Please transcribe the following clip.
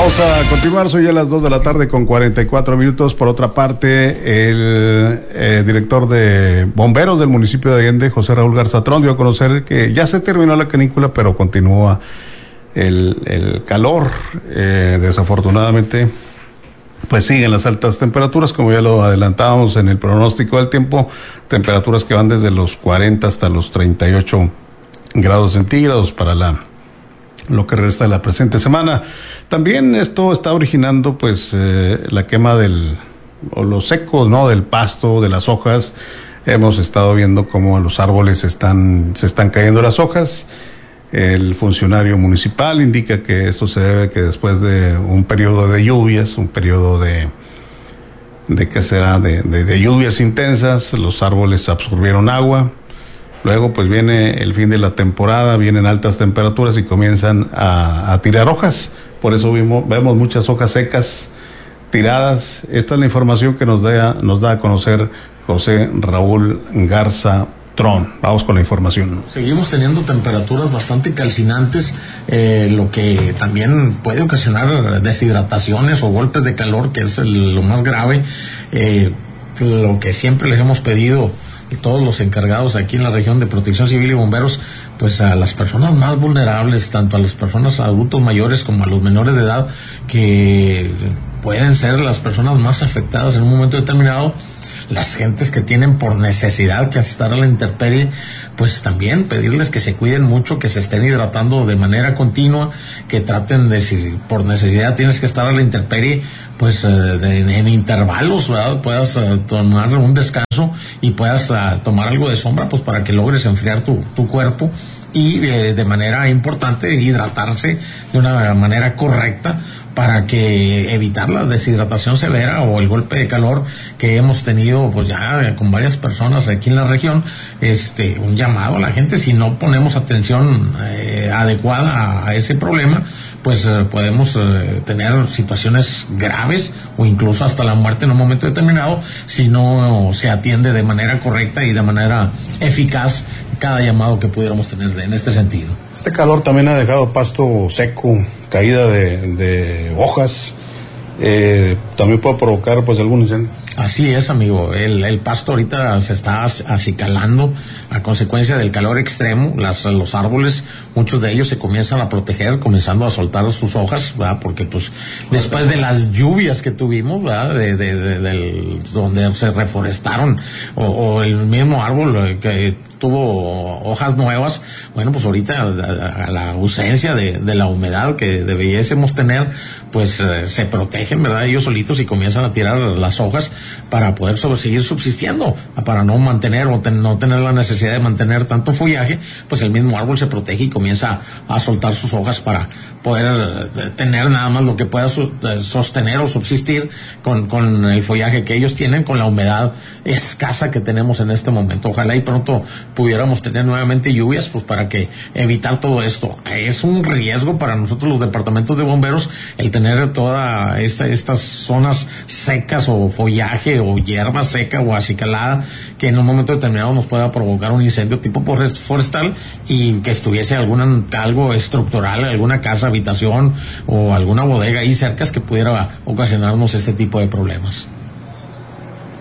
Vamos a continuar, son ya las 2 de la tarde con 44 minutos. Por otra parte, el director de bomberos del municipio de Allende, José Raúl Garzatrón, dio a conocer que ya se terminó la canícula, pero continúa el calor. Desafortunadamente, pues siguen las altas temperaturas, como ya lo adelantábamos en el pronóstico del tiempo, temperaturas que van desde los 40 hasta los 38 grados centígrados para lo que resta de la presente semana. También esto está originando pues la quema o lo seco, ¿no?, del pasto, de las hojas. Hemos estado viendo cómo a los árboles se están cayendo las hojas. El funcionario municipal indica que esto se debe que después de un periodo de lluvias, un periodo de lluvias intensas, los árboles absorbieron agua. Luego pues viene el fin de la temporada, vienen altas temperaturas y comienzan a tirar hojas. Por eso vemos muchas hojas secas tiradas. Esta es la información que nos da a conocer José Raúl Garzatrón. Vamos con la información. Seguimos teniendo temperaturas bastante calcinantes, lo que también puede ocasionar deshidrataciones o golpes de calor, que es lo más grave. Lo que siempre les hemos pedido todos los encargados aquí en la región de Protección Civil y Bomberos, pues a las personas más vulnerables, tanto a las personas adultos mayores como a los menores de edad, que pueden ser las personas más afectadas en un momento determinado, las gentes que tienen por necesidad que estar a la intemperie, pues también pedirles que se cuiden mucho, que se estén hidratando de manera continua, que traten de, si por necesidad tienes que estar a la intemperie, pues en intervalos, ¿verdad?, puedas tomar un descanso y puedas tomar algo de sombra, pues para que logres enfriar tu cuerpo y de manera importante hidratarse de una manera correcta, para que evitar la deshidratación severa o el golpe de calor que hemos tenido pues ya con varias personas aquí en la región. Un llamado a la gente: si no ponemos atención adecuada a ese problema, pues podemos tener situaciones graves o incluso hasta la muerte en un momento determinado si no se atiende de manera correcta y de manera eficaz cada llamado que pudiéramos tener en este sentido. Este calor también ha dejado pasto seco, caída de hojas, también puede provocar pues algún incendio. Así es, amigo. El pasto ahorita se está acicalando a consecuencia del calor extremo. Los árboles, muchos de ellos se comienzan a proteger, comenzando a soltar sus hojas, ¿verdad? Porque pues después de las lluvias que tuvimos, ¿verdad?, donde se reforestaron, o el mismo árbol que tuvo hojas nuevas, bueno, pues ahorita a la ausencia de la humedad que debiésemos tener, pues se protegen, ¿verdad?, ellos solitos, y comienzan a tirar las hojas para poder seguir subsistiendo, para no mantener o no tener la necesidad de mantener tanto follaje. Pues el mismo árbol se protege y comienza a soltar sus hojas para poder tener nada más lo que pueda sostener o subsistir con el follaje que ellos tienen, con la humedad escasa que tenemos en este momento. Ojalá y pronto pudiéramos tener nuevamente lluvias, pues para que evitar todo esto. Es un riesgo para nosotros los departamentos de bomberos el tener toda estas zonas secas o follaje o hierba seca o acicalada, que en un momento determinado nos pueda provocar un incendio tipo forestal, y que estuviese algo estructural, alguna casa, habitación o alguna bodega ahí cerca que pudiera ocasionarnos este tipo de problemas.